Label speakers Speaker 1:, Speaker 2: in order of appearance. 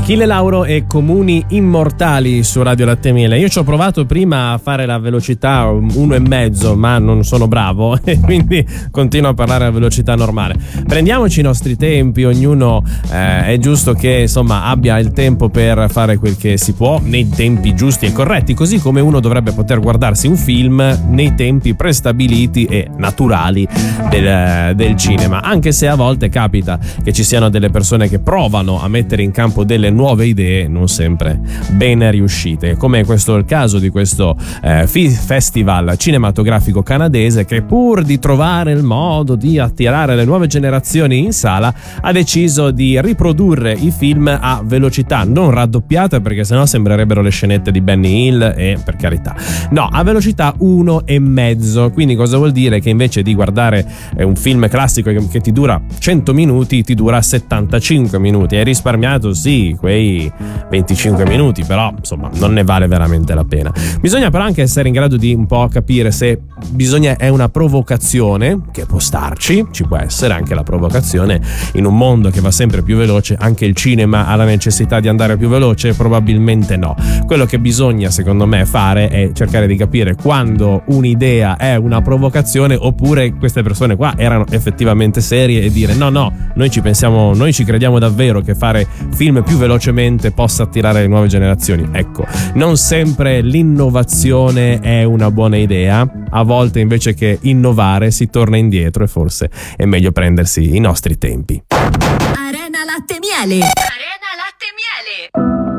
Speaker 1: Achille Lauro e Comuni Immortali su Radio Latte Miele. Io ci ho provato prima a fare la velocità 1,5, ma non sono bravo e quindi continuo a parlare a velocità normale. Prendiamoci i nostri tempi, ognuno è giusto che insomma abbia il tempo per fare quel che si può nei tempi giusti e corretti, così come uno dovrebbe poter guardarsi un film nei tempi prestabiliti e naturali del cinema, anche se a volte capita che ci siano delle persone che provano a mettere in campo delle nuove idee non sempre ben riuscite, come questo il caso di questo festival cinematografico canadese che, pur di trovare il modo di attirare le nuove generazioni in sala, ha deciso di riprodurre i film a velocità non raddoppiata, perché sennò sembrerebbero le scenette di Benny Hill, e per carità no, a velocità 1,5. Quindi cosa vuol dire? Che invece di guardare un film classico che ti dura 100 minuti ti dura 75 minuti. Hai risparmiato sì quei 25 minuti, però insomma non ne vale veramente la pena. Bisogna però anche essere in grado di un po' capire se è una provocazione, che può starci, ci può essere anche la provocazione in un mondo che va sempre più veloce. Anche il cinema ha la necessità di andare più veloce? Probabilmente no. Quello che bisogna secondo me fare è cercare di capire quando un'idea è una provocazione oppure queste persone qua erano effettivamente serie, e dire no, noi ci pensiamo, noi ci crediamo davvero che fare film più velocemente possa attirare le nuove generazioni. Ecco, non sempre l'innovazione è una buona idea, a volte invece che innovare si torna indietro e forse è meglio prendersi i nostri tempi.
Speaker 2: Arena Latte Miele. Arena Latte Miele.